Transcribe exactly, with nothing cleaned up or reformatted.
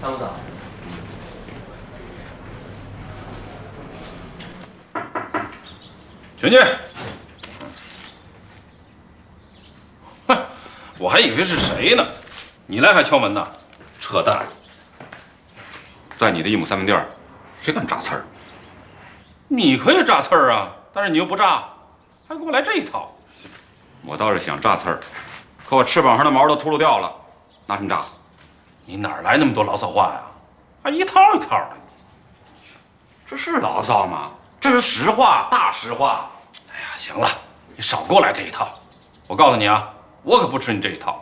汤子。 全进。哼，我还以为是谁呢，你来还敲门呢，扯淡！ 在你的一亩三分地儿，谁敢扎刺儿？ 你可以扎刺儿啊，但是你又不扎，还给我来这一套。 我倒是想扎刺儿，可我翅膀上的毛都秃噜掉了，拿什么扎？ 你哪来那么多牢骚话呀？还一套一套的。 这是牢骚吗？这是实话，大实话。 哎呀，行了，你少给我来这一套。我告诉你啊，我可不吃你这一套。